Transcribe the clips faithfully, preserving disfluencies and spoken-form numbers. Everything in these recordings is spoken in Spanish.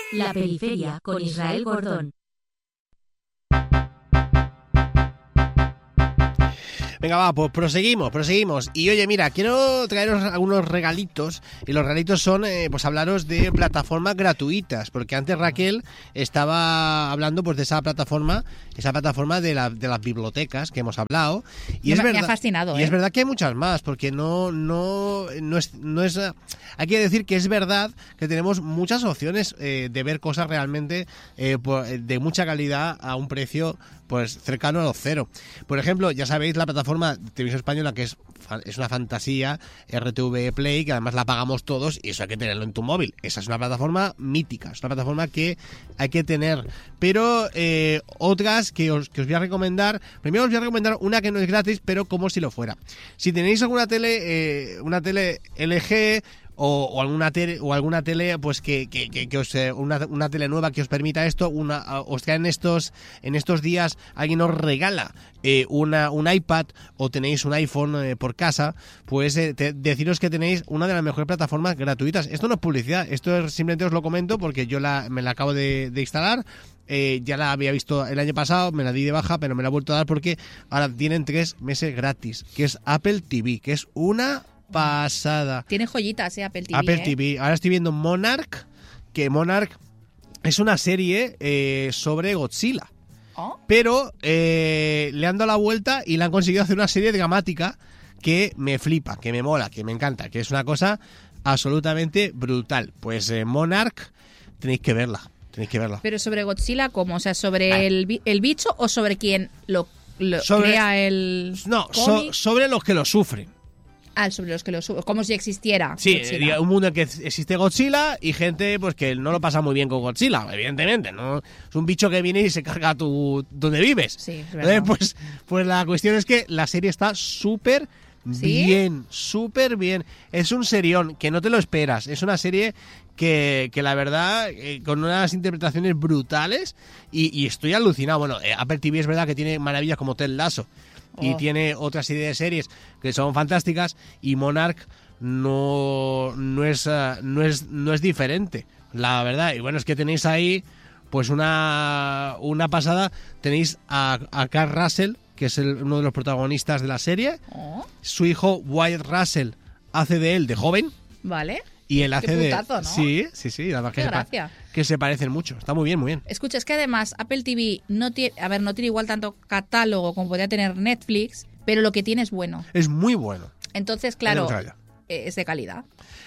La Periferia con Israel Gordón. Venga, va, pues proseguimos, proseguimos. Y oye, mira, quiero traeros algunos regalitos. Y los regalitos son, eh, pues hablaros de plataformas gratuitas. Porque antes Raquel estaba hablando pues de esa plataforma, esa plataforma de, la, de las bibliotecas que hemos hablado. Y me, es verdad, me ha fascinado, y ¿eh? es verdad que hay muchas más, porque no, no, no es, no es. Hay que decir que es verdad que tenemos muchas opciones eh, de ver cosas realmente eh, por, de mucha calidad a un precio pues cercano a los cero. Por ejemplo, ya sabéis la plataforma de televisión española que es, es una fantasía, R T V Play, que además la pagamos todos y eso hay que tenerlo en tu móvil. Esa es una plataforma mítica, es una plataforma que hay que tener. Pero eh, otras que os, que os voy a recomendar, primero os voy a recomendar una que no es gratis, pero como si lo fuera. Si tenéis alguna tele, eh, una tele L G... O, o alguna tele o alguna tele pues que, que, que, que os eh, una, una tele nueva que os permita esto, una os traen estos en estos días alguien os regala eh, una un iPad o tenéis un iPhone eh, por casa, pues eh, te, deciros que tenéis una de las mejores plataformas gratuitas. Esto no es publicidad, esto es, simplemente os lo comento porque yo la, me la acabo de, de instalar. Eh, ya la había visto el año pasado, me la di de baja, pero me la he vuelto a dar porque ahora tienen tres meses gratis, que es Apple T V, que es una pasada. Tiene joyitas, ¿eh? Apple T V. Apple ¿eh? T V. Ahora estoy viendo Monarch, que Monarch es una serie eh, sobre Godzilla. ¿Oh? Pero eh, le han dado la vuelta y le han conseguido hacer una serie dramática que me flipa, que me mola, que me encanta, que es una cosa absolutamente brutal. Pues eh, Monarch, tenéis que verla, tenéis que verla. Pero sobre Godzilla, ¿cómo? O sea, ¿sobre Ah. el, bi- el bicho o sobre quien lo, lo Sobre- crea el No, so- cómic? sobre los que lo sufren. Ah, sobre los que lo suben. Como si existiera. Sí, Godzilla. diga, un mundo en que existe Godzilla y gente pues que no lo pasa muy bien con Godzilla, evidentemente, ¿no? Es un bicho que viene y se carga tu donde vives. Sí, es Entonces, verdad. pues, pues la cuestión es que la serie está súper ¿Sí? bien, súper bien. Es un serión que no te lo esperas. Es una serie que, que la verdad, eh, con unas interpretaciones brutales y, y estoy alucinado. Bueno, eh, Apple T V es verdad que tiene maravillas como Ted Lasso. Y Oh. tiene otra serie de series que son fantásticas y Monarch no, no, es, uh, no, es, no es diferente, la verdad. Y bueno, es que tenéis ahí pues una, una pasada. Tenéis a, a Carl Russell, que es el, uno de los protagonistas de la serie. Oh, Su hijo Wyatt Russell hace de él de joven vale. y él hace de... puntazo, ¿no? Sí, sí, sí, la verdad Qué que se, pa- gracia. que se parecen mucho. Está muy bien, muy bien. Escucha, es que además Apple T V no tiene, a ver, no tiene igual tanto catálogo como podría tener Netflix, pero lo que tiene es bueno. Es muy bueno. Entonces, Tiene claro, mucha calidad. eh, es de calidad.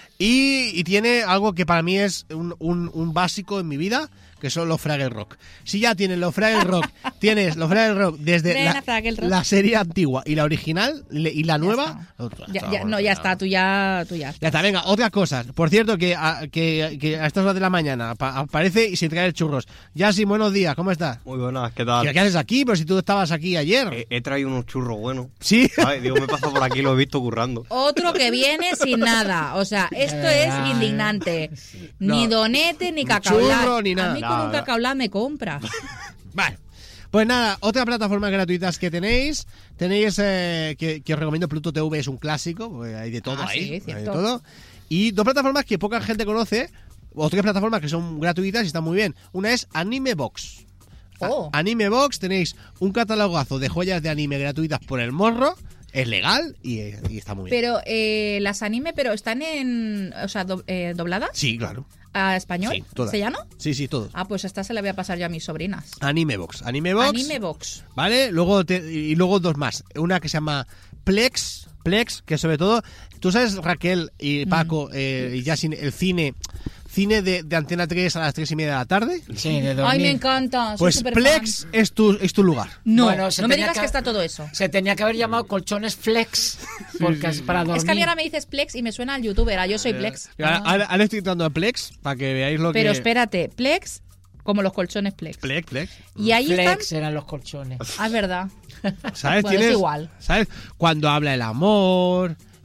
Y, y tiene algo que para mí es un, un, un básico en mi vida, que son los Fraggle Rock. Si ya tienes los Fraggle Rock, tienes los Fraggle Rock desde Ven a la, Fraggle Rock. la serie antigua y la original le- y la nueva... Ya, ya- no, ya está, tú ya, tú ya. Ya está, venga, otras cosas. Por cierto, que a, que, que a estas horas de la mañana apa- aparece y se trae churros. Yasin, buenos días, ¿cómo estás? Muy buenas, ¿qué tal? ¿Qué, qué haces aquí? Pero si tú estabas aquí ayer. He, he traído unos churros buenos. Sí. ¿Sabes? Digo, me pasa por aquí, lo he visto currando. Otro que viene sin nada. O sea, esto es indignante. Ni No. donete, ni Ni cacaolat. churro, ni nada. A mí con Nada. un cacaolat me compra. Vale. Pues nada, otras plataformas gratuitas que tenéis. Tenéis, eh, que, que os recomiendo, Pluto T V es un clásico, porque hay de todo Ah, ahí. sí, hay de cierto. todo. Y dos plataformas que poca gente conoce, o tres plataformas que son gratuitas y están muy bien. Una es Animebox. Oh. A- Animebox, tenéis un catalogazo de joyas de anime gratuitas por el morro. Es legal y, y está muy bien. Pero eh, las anime, pero están en, o sea, do- eh, dobladas Sí, claro. a español, Sí, todas. ¿castellano? Sí, sí, todos. Ah, pues esta se la voy a pasar yo a mis sobrinas. Animebox. Animebox. Animebox. ¿Vale? Luego te- y luego dos más. Una que se llama Plex, Plex, que sobre todo, tú sabes, Raquel y Paco eh, y Yasin, el cine, cine de, de Antena tres a las tres y media de la tarde. Sí, de dormir. Ay, me encanta. Soy Pues superfan. Plex es tu, es tu lugar. No, Bueno, se no me tenía digas que... que- está todo eso. Se tenía que haber llamado colchones flex, porque es para dormir. Es que a mí ahora me dices Plex y me suena al youtuber, a yo soy Plex. Ahora, ahora- ahora estoy entrando a Plex para que veáis lo Pero que... espérate, Plex, como los colchones Plex. Plex, Plex. Y ahí Flex están... eran los colchones. Ah, es verdad. ¿Sabes? Bueno, es Tienes- igual. ¿Sabes? Cuando habla el amor,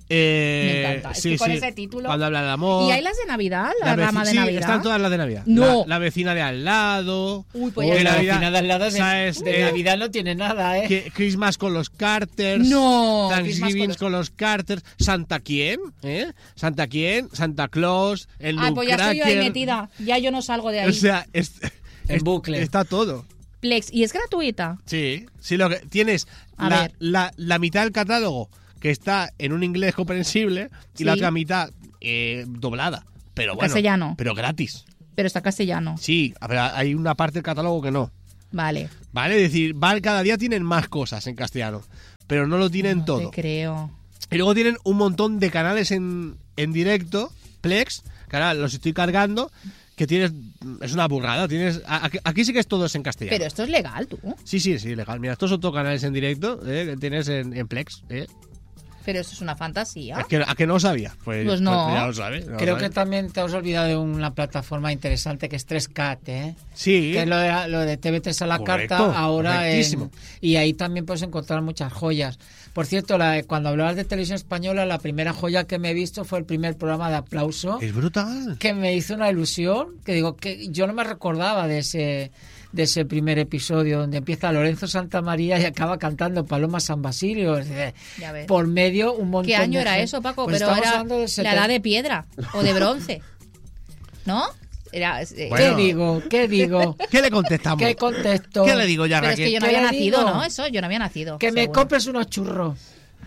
Eh, Me encanta. Es sí, que con sí. ese título. Cuando habla del amor. ¿Y hay las de Navidad? ¿La, La veci- rama de sí, Navidad? están todas las de Navidad. No. La, la vecina de al lado. Uy, pues Uy, ya la está. Navidad, vecina de al lado de, ¿sabes? de Eh, Navidad no tiene nada, ¿eh? que Christmas con los Carters. No, Thanksgiving Christmas con los Carters. ¿Santa quién? ¿Eh? ¿Santa quién? Santa Claus. El Ah, pues ya estoy yo ahí Nutcracker. metida. Ya yo no salgo de ahí. O sea, es, En es- bucle. está todo. Plex. ¿Y es gratuita? Sí, sí, lo que tienes A la, ver. la, la mitad del catálogo que está en un inglés comprensible y Sí. la otra mitad eh, doblada. Pero bueno, Castellano. pero gratis. Pero está castellano. Sí, a ver, hay una parte del catálogo que no. Vale. Vale, es decir, va- cada día tienen más cosas en castellano, pero no lo tienen No todo. te creo. Y luego tienen un montón de canales en, en directo, Plex, que ahora los estoy cargando, que tienes, es una burrada, tienes, a- aquí, aquí sí que es todo es en castellano. Pero esto es legal, tú. Sí, sí, sí, legal. Mira, estos son todos canales en directo eh, que tienes en, en Plex. Eh. Pero esto es una fantasía. ¿A, que, ¿A que no sabía? Pues, Pues no. ya lo sabes. ya lo Creo sabes. que también te has olvidado de una plataforma interesante que es tres cat, ¿eh? Sí. Que es lo de, lo de T V tres a la Correcto, carta ahora en- correctísimo. y ahí también puedes encontrar muchas joyas. Por cierto, la, cuando hablabas de televisión española, la primera joya que me he visto fue el primer programa de Aplauso, Es brutal. que me hizo una ilusión, que digo que yo no me recordaba de ese de ese primer episodio donde empieza Lorenzo Santamaría y acaba cantando Paloma San Basilio. Es decir, Ya ves. por medio un montón ¿Qué año de era gente. eso, Paco? Pues Pero estamos era hablando del la setenta. edad de piedra o de bronce. ¿No? Era, eh, Bueno. ¿Qué digo? ¿Qué digo? ¿Qué le contestamos? ¿Qué contesto? ¿Qué le digo ya, Pero es Raquel? que yo no ¿Qué había le nacido, digo? ¿no? Eso, yo no había nacido. Que me seguro. compres unos churros.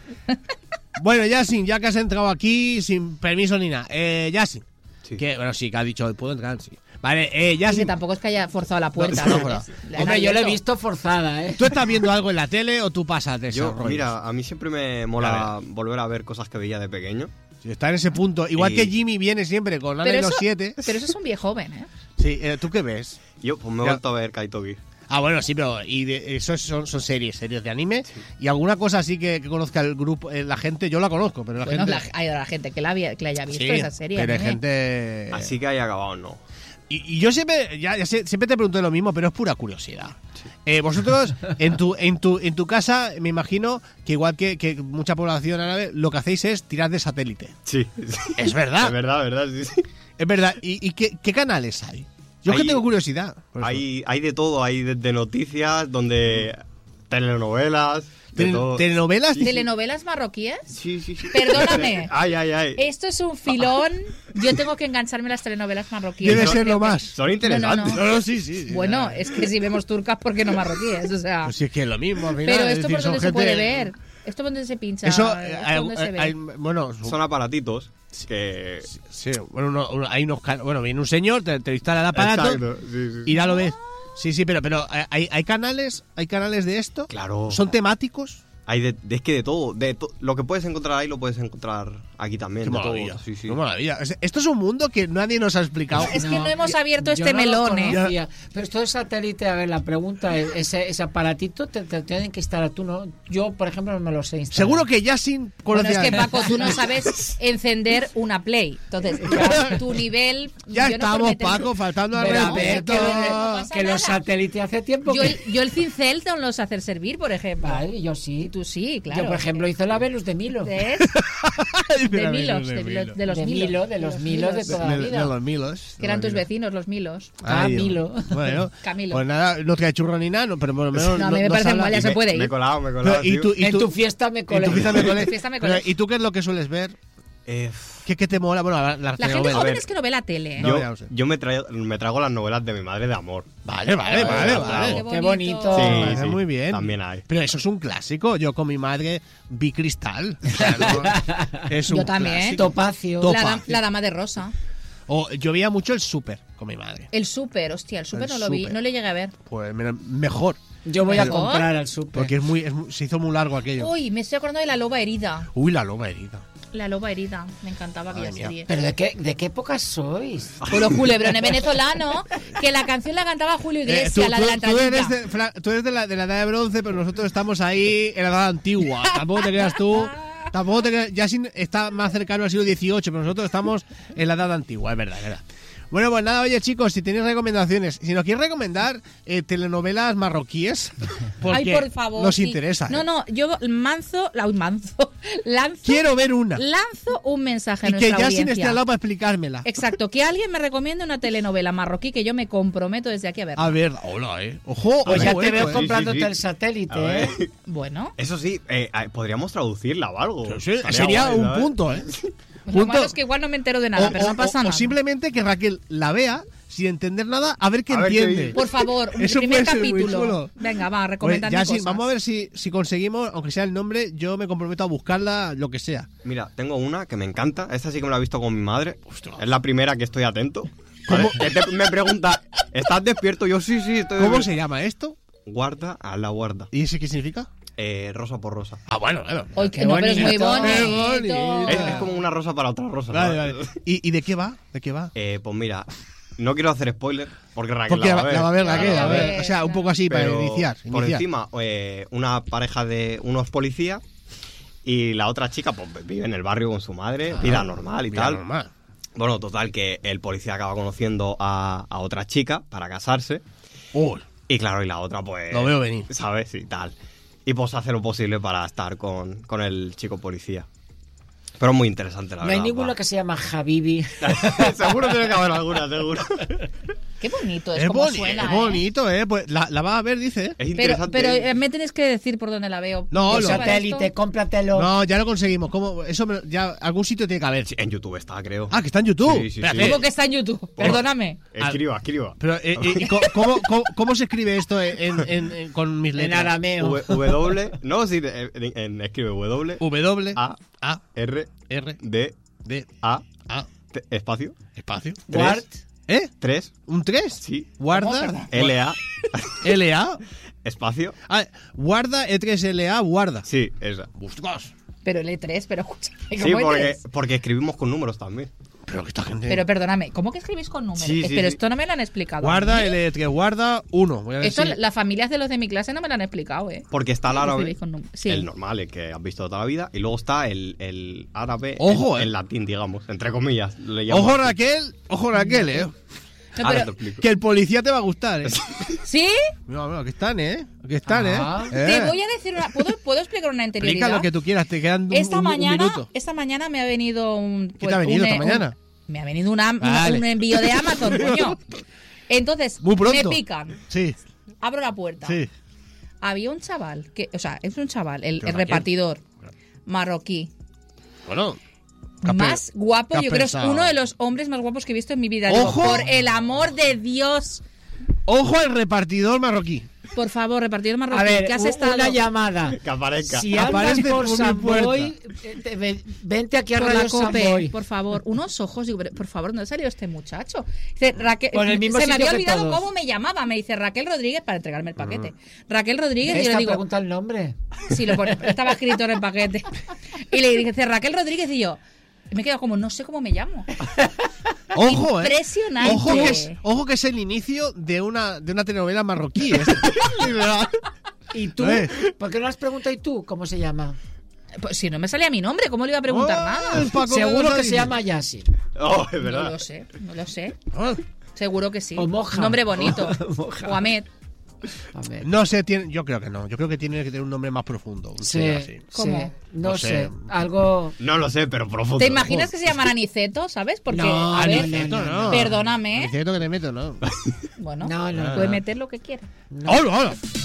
Bueno, Yasin, ya que has entrado aquí sin permiso ni nada. Eh, Yasin. Sí. Que, bueno, sí, que ha dicho, ¿puedo entrar? Sí. Vale, eh, Y que Yasin. tampoco es que haya forzado la puerta. No, ¿no? no, no. Le han Hombre, yo la he abierto. visto forzada, ¿eh? ¿Tú estás viendo algo en la tele o tú pasas de esos Yo, rollos? mira, a mí siempre me mola volver a ver cosas que veía de pequeño. Sí, está en ese punto. Igual Y- que Jimmy viene siempre con Ana Pero y los eso, siete. pero eso es un viejo joven, ¿eh? Sí, eh, ¿tú qué ves? Yo, pues me he Ya. vuelto a ver Kaitoki. Ah, bueno, sí, pero y de- eso son, son series, series de anime. Y alguna cosa así que, que conozca el grupo, eh, la gente, yo la conozco, pero la Bueno, gente. la, hay la gente que la, había- que la haya visto Sí, esa serie. pero hay ¿eh? gente. Así que haya acabado, no. Y, y yo siempre, ya, ya sé, siempre te pregunto lo mismo, pero es pura curiosidad. Eh, vosotros, en tu, en tu, en tu casa, me imagino que igual que, que mucha población árabe, lo que hacéis es tirar de satélite. Sí. Es verdad. Es verdad, verdad, sí, sí. Es verdad. ¿Y, y qué, qué canales hay? Yo es Hay- que tengo curiosidad. por eso. Hay, hay de todo, hay desde noticias, donde telenovelas, de Tele- todo. ¿Telenovelas? ¿Telenovelas marroquíes? Sí, sí, sí. Perdóname. Ay, ay, ay. Esto es un filón. Yo tengo que engancharme a las telenovelas marroquíes. Debe Yo ser creo lo que- más. Son interesantes. No, No, no, sí, sí. sí. Bueno, es que si vemos turcas, ¿por qué no marroquíes? O sea, Pues sí, es que es lo mismo. Al final, pero es esto decir, por son dónde se gente- puede ver. ¿Esto por dónde se pincha? Eso, ¿Esto eh, hay- dónde se ve? hay- bueno, Son aparatitos que... sí, bueno, uno- uno- hay unos, can- bueno, viene un señor, te, te instala el aparato Exacto, sí, sí. y ya lo ves. Sí, sí, pero, pero eh, hay, hay canales, hay canales de esto. Claro. Son temáticos. Hay de, de- es que de todo, de to- lo que puedes encontrar ahí lo puedes encontrar aquí también. Qué de maravilla. todo. Sí, sí. Qué maravilla. Es- Esto es un mundo que nadie nos ha explicado. Es que no hemos yo- abierto yo este no lo melón, ¿eh? conocía. Pero esto es satélite, a ver, la pregunta es, ese, ese aparatito te, te tienen que instalar tú, ¿no? Yo, por ejemplo, no me lo sé instalar. Seguro que ya sin Bueno, es conocía- que Paco, tú no sabes encender una Play. Entonces, ya tu nivel. Ya yo no estamos, por meter- Paco, faltando al Espera, respeto. que, no pasa que los nada. satélites hace tiempo Yo, que... el- yo el cincel no los hacer servir, por ejemplo. Vale, yo sí. Tú sí, claro. Yo, por ejemplo, hice la Venus de Milo. ¿Ves? Dice De la Milos, Venus de, Milo. los- de los De Milos. Milo, de los Milos de toda la De- de vida. los Milos. Que eran de tus los Milos. vecinos, los Milos. Ah, Ay, Dios. Milo. Bueno, Camilo. pues nada, no trae churro ni nada, no, pero por lo menos. No, a mí me no parece salga- mal, ya y se me- puede Me he ir. colado, me he colado. Pero, ¿y tío. tú, y En tú- tu fiesta me en colé. tu fiesta me colé. En tu fiesta me Pero, colé. ¿y tú qué es lo que sueles ver? Eh, ¿Qué, qué te mola? Bueno, la, la La gente telenovela. joven A ver. es que no ve la tele. ¿eh? No, yo ya lo sé. yo me, traigo, me trago las novelas de mi madre de amor. Vale, vale, Ay, vale, bravo. vale. Qué Qué bonito. Sí, Me parece sí, muy bien. también hay. Pero eso es un clásico. Yo con mi madre vi Cristal. O sea, no- es un Yo también. clásico. Topacio. Top. La, Topa. dam- la dama de rosa. O yo veía mucho el súper con mi madre. El súper, hostia, el súper El no lo vi, súper. no le llegué a ver. Pues me- mejor. Yo voy a ¿Mejor? comprar al súper. Porque es muy, es muy- se hizo muy largo aquello. Uy, me estoy acordando de la loba herida. Uy, la loba herida. La loba herida, me encantaba aquella Madre mía. serie. ¿Pero de qué, de qué época sois? Por los culebrones venezolanos, que la canción la cantaba Julio Eh, Iglesias, tú, la de la tú- tú eres, entradita. de, Fra- tú eres de la, de la edad de bronce, pero nosotros estamos ahí en la edad antigua. Tampoco te creas tú. Tampoco te creas. Yasin está más cercano al siglo dieciocho, pero nosotros estamos en la edad antigua, es verdad, es verdad. Bueno, pues nada, oye chicos, si tenéis recomendaciones, si nos quieres recomendar eh, telenovelas marroquíes, porque Ay, por favor. nos sí. interesa. No, ¿eh? no, yo manzo, la, manzo, lanzo, Quiero ver una. lanzo un mensaje a Y que nuestra ya audiencia. sin estar al lado para explicármela. Exacto, que alguien me recomiende una telenovela marroquí que yo me comprometo desde aquí a ver. A ver, hola, eh. Ojo, Pues ojo, ya te eh, veo eh. comprándote sí, sí. el satélite, A ver. ¿eh? Bueno, Eso sí, eh, eh, podríamos traducirla o algo. Sí, Estaría sería guay, un ¿sabes? punto, ¿eh? lo malo es que igual no me entero de nada, o, pero o- no pasa o- nada. o simplemente que Raquel la vea sin entender nada, a ver qué A ver qué entiende. dice. Por favor, un Eso primer puede ser muy capítulo. chulo. Venga, va, Pues recomendadme ya sí, cosas. vamos a ver si, si conseguimos, aunque sea el nombre, yo me comprometo a buscarla, lo que sea. Mira, tengo una que me encanta. Esta sí que me la he visto con mi madre. Es la primera que estoy atento. ¿Vale? Que te- me pregunta, ¿estás despierto? Yo sí, sí, estoy ¿Cómo despierto. se llama esto? Guarda a la guarda. ¿Y eso qué significa? Eh, rosa por rosa. Ah, bueno, bueno. Ay, que no, pero es muy bonito. bonito. Qué bonito. Es, es como una rosa para otra rosa. Vale, ¿sabes? vale. ¿Y, y de qué va? ¿De qué va? Eh, pues mira, no quiero hacer spoiler porque Raquel Porque la va a ver. la va a ver, Raquel, Claro, a ver. claro. O sea, un poco así Pero para iniciar. por iniciar. encima, eh, una pareja de unos policías y la otra chica pues vive en el barrio con su madre, vida normal y Vida tal. normal. Bueno, total, que el policía acaba conociendo a, a otra chica para casarse. Uy, Y claro, y la otra pues... lo veo venir. ¿Sabes? Y tal. Y pues hace lo posible para estar con, con el chico policía. Pero es muy interesante, la No hay verdad. ninguna va. que se llama Habibi. Seguro tiene que haber alguna, seguro. Qué bonito es, Es, como boni- suena. es ¿eh? bonito, ¿eh? Pues la, la vas a ver, dice. ¿eh? Es Pero, interesante. pero eh, me tienes que decir por dónde la veo. No, El lo- ¿Para satélite, esto? cómpratelo. No, ya lo conseguimos. ¿Cómo? Eso me- ya algún sitio tiene que haber. Sí, en YouTube está, creo. Ah, que está en YouTube. Sí, sí, Espérate. sí. ¿Cómo que está en YouTube? Perdóname. Escriba, escriba. Pero, eh, eh, ¿y co- cómo, cómo, cómo se escribe esto en, en- en- con mis En letras? arameo. W, w no, sí, en, en- escribe W, W, A, A, R, R, D, D, A, A, T, espacio, espacio. Guard. ¿Eh? tres, ¿Un tres? sí, Guarda. L, A, L, A. espacio, Ah, guarda, E tres L A, guarda. sí, esa. Ostras. Pero el E tres, pero escúchame. Sí, ¿cómo E porque, tres? porque escribimos con números también. Pero que esta gente. Pero perdóname, ¿cómo que escribís con números? Sí, Eh, sí, pero sí. esto no me lo han explicado. Guarda, L tres, guarda, uno. Voy a ver Esto, si- las familias de los de mi clase no me lo han explicado, ¿eh? Porque está el ¿Cómo árabe, escribís con números? Sí. el normal, el que has visto toda la vida, y luego está el, el árabe Ojo, en, eh. en latín, digamos, entre comillas. Le llamo Ojo así. Raquel, ojo Raquel, eh. No, Ahora pero- te explico. Que el policía te va a gustar, eh. ¿Sí? No, no, aquí están, eh. Aquí están, Ah. eh. Te Eh. voy a decir una... ¿Puedo, ¿puedo explicar una Explica interioridad? lo que tú quieras, te quedan un, Esta un- un mañana, minuto. esta mañana me ha venido un... ¿Qué te ha venido un- esta un- mañana? me ha venido una- un- Vale. un envío de Amazon, coño. Entonces, Muy pronto. me pican. Sí, Abro la puerta. sí. Había un chaval, que, o sea, es un chaval, el, ¿Pero el Raquel? repartidor marroquí. Bueno. ¿qué has Más pe- guapo, qué has yo creo que es pensado? uno de los hombres más guapos que he visto en mi vida. Digo, ¡Ojo! por el amor de Dios. Ojo al repartidor marroquí. Por favor, repartidor marroquí, A ver, ¿qué has u- estado? una llamada. Que aparezca. Si andas Aparece por por mi San puerta. Boy, eh, te- ven- vente aquí a Por la Radio San Cope, Boy. por favor, unos ojos. Digo, pero, por favor, ¿dónde ha salido este muchacho? Dice, Raquel, Por el mismo se me sitio había que olvidado todos. cómo me llamaba. Me dice Raquel Rodríguez para entregarme el paquete. Raquel Rodríguez, y yo Esta le digo, pregunta el nombre. sí, lo pone, estaba escrito en el paquete. Y le dice, Raquel Rodríguez, y yo, me he quedado como, no sé cómo me llamo. Ojo, eh. Impresionante. Ojo que, es, ojo que es el inicio de una, de una telenovela marroquí. ¿eh? ¿Y tú? Eh. ¿Por qué no has preguntado y tú cómo se llama? Pues si no me salía mi nombre, ¿cómo le iba a preguntar Oh, nada? el Paco Seguro que González. se llama Yassi. Oh, es No verdad. lo sé, no lo sé. Oh, Seguro que sí. O Moja. Nombre bonito. Moja. O Ahmed. A ver. no sé, tiene, yo creo que no. Yo creo que tiene que tener un nombre más profundo. un Sí, señor así. ¿Cómo? sí. No, No sé. sé. Algo. No lo sé, pero profundo. ¿Te imaginas que se llama Aniceto, sabes? Porque, No, a ver, Aniceto, no. perdóname. Aniceto que te meto, ¿no? Bueno, No, no, puede no. meter lo que quiera. ¡Hola, hola!